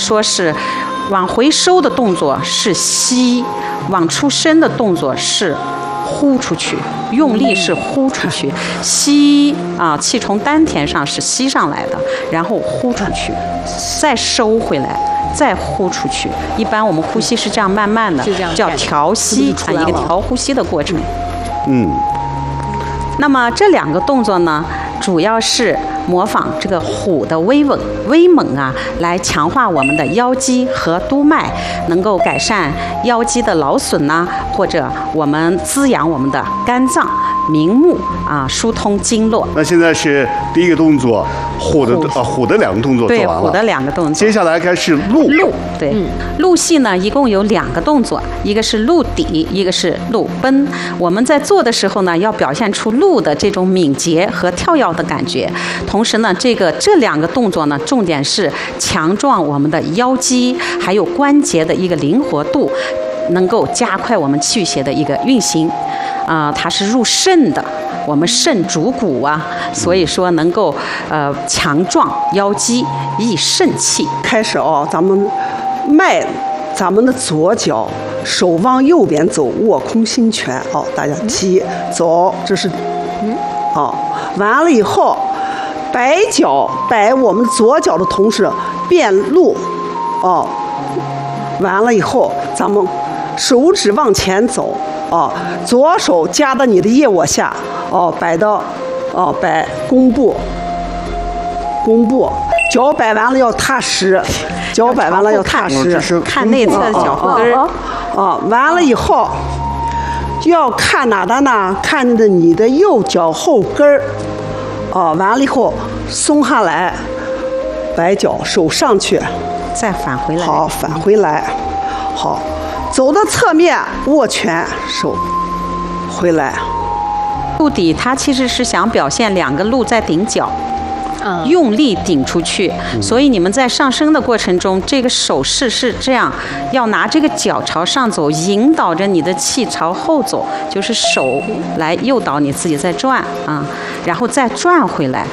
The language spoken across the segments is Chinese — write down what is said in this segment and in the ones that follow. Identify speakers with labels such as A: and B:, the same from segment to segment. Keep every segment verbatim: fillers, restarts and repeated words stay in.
A: 说是往回收的动作是吸，往出伸的动作是呼出去，用力是呼出去，吸啊，气从丹田上是吸上来的，然后呼出去，再收回来，再呼出去。一般我们呼吸是这样慢慢的，叫调息啊，一个调呼吸的过程。
B: 嗯。
A: 那么这两个动作呢，主要是模仿这个虎的威猛威猛啊，来强化我们的腰肌和督脉，能够改善腰肌的劳损呐、啊，或者我们滋养我们的肝脏、明目啊，疏通经络。
B: 那现在是第一个动作，虎的啊虎的两个动作做完了。
A: 对，虎的两个动作。
B: 接下来开始鹿。
A: 鹿，对，嗯、鹿系呢一共有两个动作，一个是鹿底，一个是鹿奔。我们在做的时候呢，要表现出鹿的这种敏捷和跳跃的感觉。同时呢，这个这两个动作呢，重点是强壮我们的腰肌，还有关节的一个灵活度，能够加快我们气血的一个运行。啊、呃，它是入肾的，我们肾主骨啊，所以说能够呃强壮腰肌，益肾气。
C: 开始哦，咱们迈咱们的左脚，手往右边走，握空心拳哦，大家提走，这是嗯哦，完了以后。摆脚，摆我们左脚的同时变路，哦，完了以后咱们手指往前走，哦，左手夹到你的腋窝下，哦，摆到，哦，摆弓步，弓步，脚摆完了要踏实，脚摆完了要踏实，
A: 看内侧的脚后跟儿，
C: 哦，完了以后要看哪的呢？看的你的右脚后跟儿。哦，完了以后松下来，摆脚，手上去，
A: 再返回来。
C: 好，返回来，好，走到侧面握拳，手回来。
A: 鹿底它其实是想表现两个鹿在顶脚，嗯，用力顶出去。嗯、所以你们在上升的过程中，这个手势是这样，要拿这个脚朝上走，引导着你的气朝后走，就是手来诱导你自己在转啊。然后再转回来，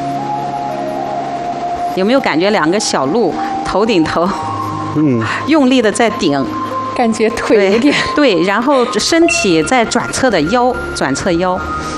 A: 有没有感觉两个小鹿头顶头，嗯，用力的在顶，
D: 感觉腿有点
A: 对, 对，然后身体在转侧的腰，转侧腰。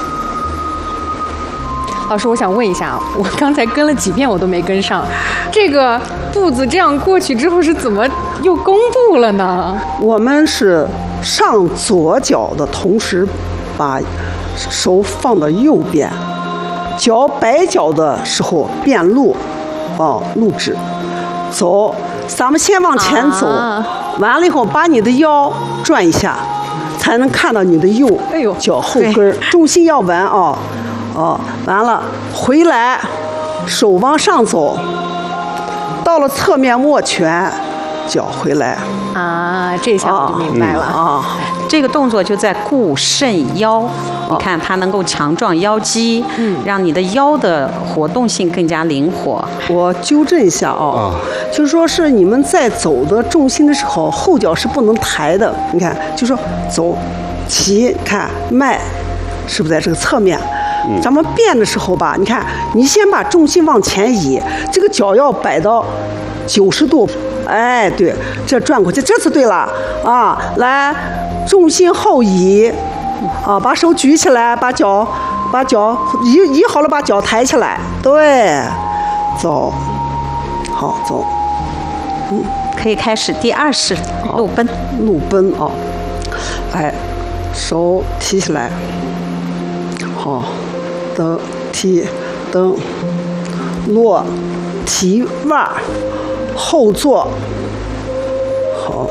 D: 老师，我想问一下，我刚才跟了几遍我都没跟上，这个步子这样过去之后是怎么又弓步了呢？
C: 我们是上左脚的同时，把手放到右边，脚摆脚的时候变路，哦，路指，走，咱们先往前走，啊、完了以后把你的腰转一下，才能看到你的右脚后跟，重心要稳啊，哦，完了回来，手往上走，到了侧面握拳，脚回来。
D: 啊，这下我就明白了啊、
C: 哦嗯！
A: 这个动作就在固肾腰，哦、你看它能够强壮腰肌，嗯，让你的腰的活动性更加灵活。
C: 我纠正一下啊、哦，就说是你们在走的重心的时候，后脚是不能抬的。你看，就说走，齐，看迈，是不是在这个侧面？嗯、咱们变的时候吧，你看，你先把重心往前移，这个脚要摆到九十度。哎，对，这转过去，这次对了啊！来，重心后移，啊，把手举起来，把脚，把脚移移好了，把脚抬起来，对，走，好走，
A: 嗯，可以开始第二式鹿奔，
C: 鹿奔啊，来，手提起来，好，蹬提蹬，落提腕。后坐，好，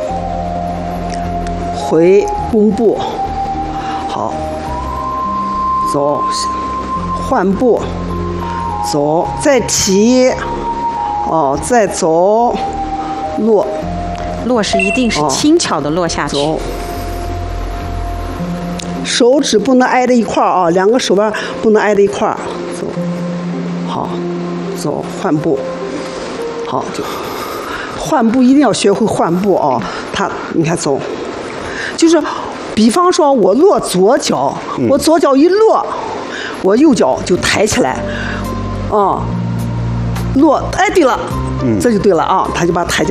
C: 回弓步，好，走，换步，走，再提，哦，再走，落，
A: 落是一定是轻巧的落下去，
C: 哦、走，手指不能挨着一块儿啊，两个手腕不能挨着一块儿，走，好，走，换步，好，就。换步一定要学会换步啊、哦！他，你看走，就是比方说我落左脚，嗯、我左脚一落，我右脚就抬起来，啊、哦，落，哎，对了，嗯、这就对了啊，他就把它抬起来。